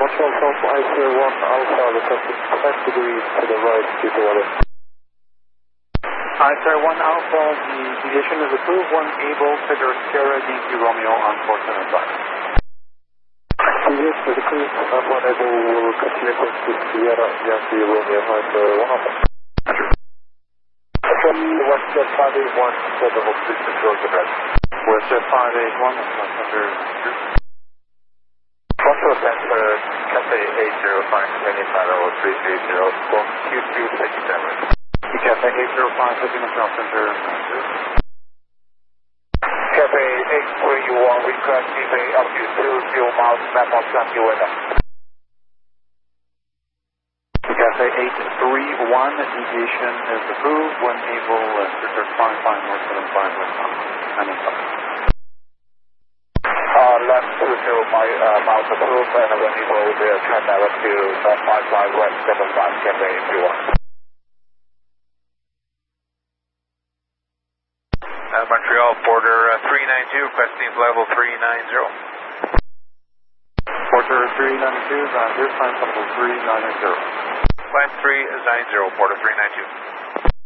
Montreal South ICR 1 Alpha, requesting 10 degrees to the right, due to weather. ICR 1 Alpha, the deviation is approved. 1 Able, Figure Sierra, Yankee Romeo on 475. Yes, the cruise, 1 Able will continue to Sierra, Yankee Romeo, ICR 1 Alpha. Westjet 581, set of obstruction, Georgia Bed. Westjet 581, that's under Control Center, Cathay 805, heading parallel 330, from Q2 57. Cathay 805, heading Control Center. Cathay 831, request delay up to 20 miles, map on Sunday weather. Cathay 831, deviation is approved. 1 Able, Figure 55 north, 75 west, and it's up. Left 20 miles approved, and 1 Able will turn direct to 55 west, 75, Cathay 831. Montreal, border 392, requesting level 390. Border 392, Roger, climb level 390. Climb 390, border 392.